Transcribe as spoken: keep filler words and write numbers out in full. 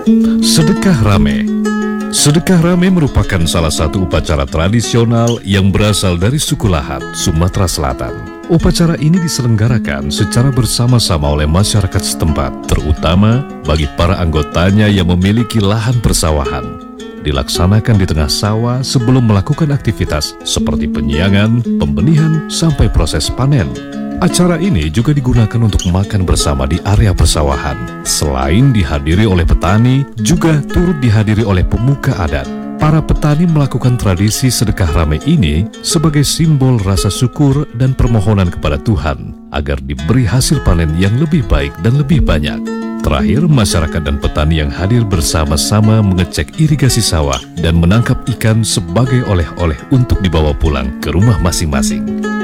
Sedekah Rame. Sedekah Rame merupakan salah satu upacara tradisional yang berasal dari suku Lahat, Sumatera Selatan. Upacara ini diselenggarakan secara bersama-sama oleh masyarakat setempat, terutama bagi para anggotanya yang memiliki lahan persawahan. Dilaksanakan di tengah sawah sebelum melakukan aktivitas seperti penyiangan, pembenihan, sampai proses panen. Acara ini juga digunakan untuk makan bersama di area persawahan. Selain dihadiri oleh petani, juga turut dihadiri oleh pemuka adat. Para petani melakukan tradisi sedekah rame ini sebagai simbol rasa syukur dan permohonan kepada Tuhan agar diberi hasil panen yang lebih baik dan lebih banyak. Terakhir, masyarakat dan petani yang hadir bersama-sama mengecek irigasi sawah dan menangkap ikan sebagai oleh-oleh untuk dibawa pulang ke rumah masing-masing.